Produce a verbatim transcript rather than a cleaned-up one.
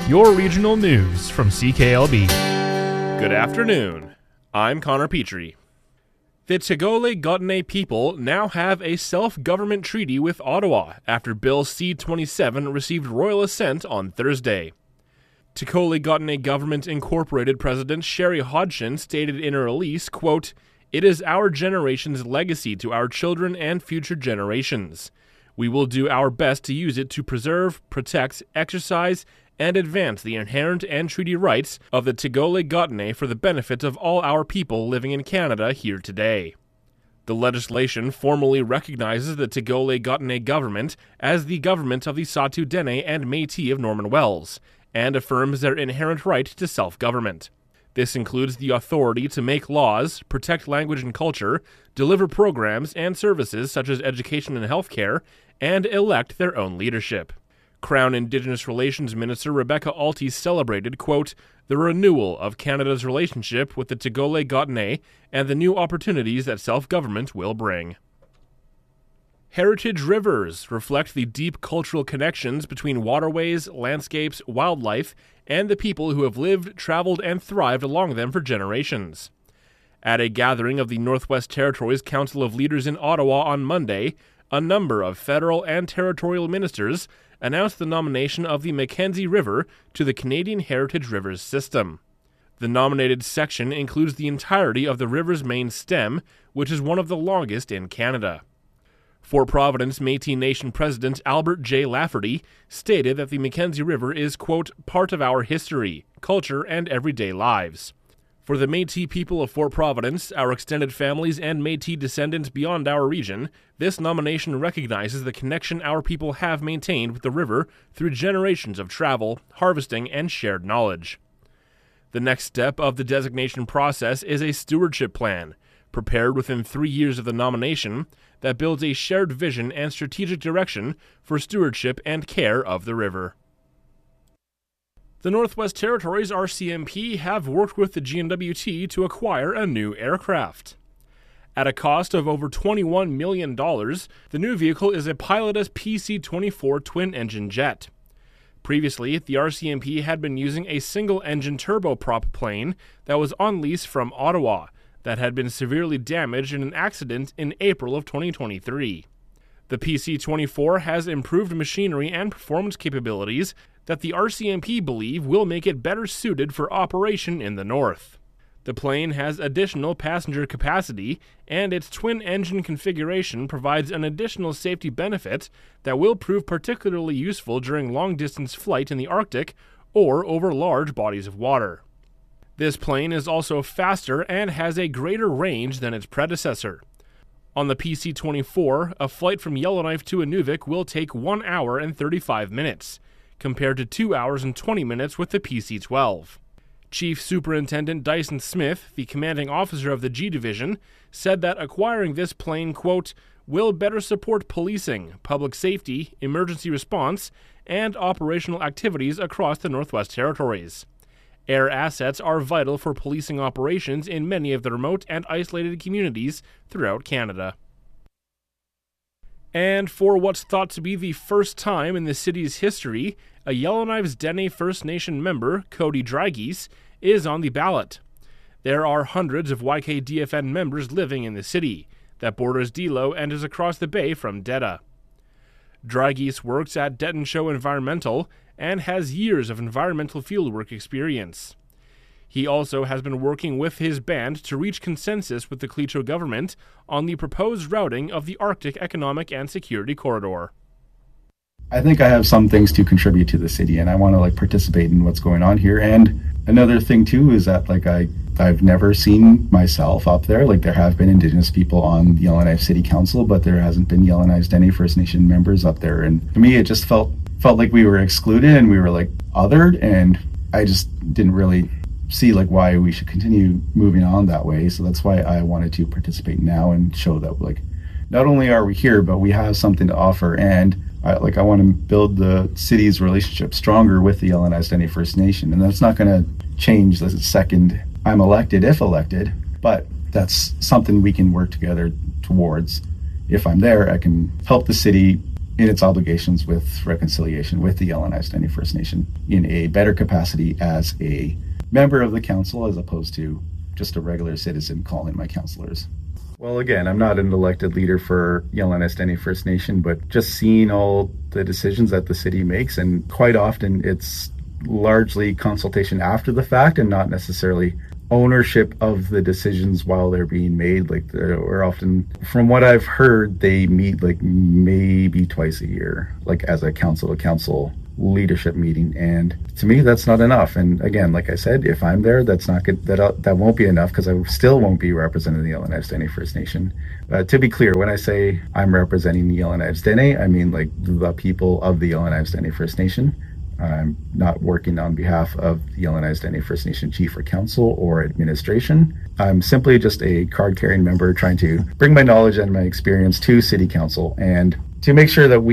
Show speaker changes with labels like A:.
A: your regional news from C K L B. Good afternoon. I'm Connor Petrie. The Tagole Gutene people now have a self-government treaty with Ottawa after Bill C twenty-seven received royal assent on Thursday. Tagole Gutene Government Incorporated President Sherry Hodgson stated in a release, quote, "It is our generation's legacy to our children and future generations. We will do our best to use it to preserve, protect, exercise, and advance the inherent and treaty rights of the Tagole Gutene for the benefit of all our people living in Canada here today." The legislation formally recognizes the Tagole Gutene government as the government of the Sault Dene and Métis of Norman Wells, and affirms their inherent right to self-government. This includes the authority to make laws, protect language and culture, deliver programs and services such as education and healthcare, and elect their own leadership. Crown Indigenous Relations Minister Rebecca Alty celebrated, quote, "the renewal of Canada's relationship with the Tagole Gutene and the new opportunities that self-government will bring." Heritage rivers reflect the deep cultural connections between waterways, landscapes, wildlife, and the people who have lived, traveled, and thrived along them for generations. At a gathering of the Northwest Territories Council of Leaders in Ottawa on Monday, a number of federal and territorial ministers announced the nomination of the Mackenzie River to the Canadian Heritage Rivers system. The nominated section includes the entirety of the river's main stem, which is one of the longest in Canada. Fort Providence Métis Nation President Albert J. Lafferty stated that the Mackenzie River is, quote, "part of our history, culture, and everyday lives. For the Métis people of Fort Providence, our extended families, and Métis descendants beyond our region, this nomination recognizes the connection our people have maintained with the river through generations of travel, harvesting, and shared knowledge." The next step of the designation process is a stewardship plan, prepared within three years of the nomination, that builds a shared vision and strategic direction for stewardship and care of the river. The Northwest Territories R C M P have worked with the G N W T to acquire a new aircraft. At a cost of over twenty-one million dollars, the new vehicle is a Pilotus P C twenty-four twin-engine jet. Previously, the R C M P had been using a single-engine turboprop plane that was on lease from Ottawa, that had been severely damaged in an accident in April of twenty twenty-three. The P C twenty-four has improved machinery and performance capabilities that the R C M P believe will make it better suited for operation in the north. The plane has additional passenger capacity, and its twin-engine configuration provides an additional safety benefit that will prove particularly useful during long-distance flight in the Arctic or over large bodies of water. This plane is also faster and has a greater range than its predecessor. On the P C twenty-four, a flight from Yellowknife to Inuvik will take one hour and thirty-five minutes, compared to two hours and twenty minutes with the P C twelve. Chief Superintendent Dyson Smith, the commanding officer of the G Division, said that acquiring this plane, quote, "will better support policing, public safety, emergency response, and operational activities across the Northwest Territories. Air assets are vital for policing operations in many of the remote and isolated communities throughout Canada." And for what's thought to be the first time in the city's history, a Yellowknife's Dene First Nation member, Cody Drygeese, is on the ballot. There are hundreds of Y K D F N members living in the city, that borders Delo and is across the bay from Detta. Drygeese works at Detton Show Environmental and has years of environmental fieldwork experience. He also has been working with his band to reach consensus with the Kleycho government on the proposed routing of the Arctic Economic and Security Corridor.
B: I think I have some things to contribute to the city, and I want to like participate in what's going on here. And another thing too is that like I I've never seen myself up there. Like there have been Indigenous people on the Yellowknife City Council, but there hasn't been Yellowknife's Dene First Nation members up there. And to me, it just felt felt like we were excluded and we were like othered, and I just didn't really see like why we should continue moving on that way. So that's why I wanted to participate now and show that like not only are we here, but we have something to offer. And I, like I want to build the city's relationship stronger with the Yellowknife Dene First Nation, and that's not going to change the second I'm elected, if elected, but that's something we can work together towards. If I'm there, I can help the city in its obligations with reconciliation with the Yellowknife First Nation in a better capacity as a member of the council as opposed to just a regular citizen calling my councilors. Well, again, I'm not an elected leader for Yellowknife First Nation, but just seeing all the decisions that the city makes, and quite often it's largely consultation after the fact and not necessarily ownership of the decisions while they're being made. Like, they're often, from what I've heard, they meet like maybe twice a year, like as a council to council leadership meeting, and to me that's not enough. And again, like I said, if I'm there, that's not good, that uh, that won't be enough, because I still won't be representing the Yellowknife First Nation. Uh, to be clear, when I say I'm representing the Yellowknife Dene, I mean like the people of the Yellowknife First Nation. I'm not working on behalf of the Yellowknife First Nation chief or council or administration. I'm simply just a card-carrying member trying to bring my knowledge and my experience to city council and to make sure that we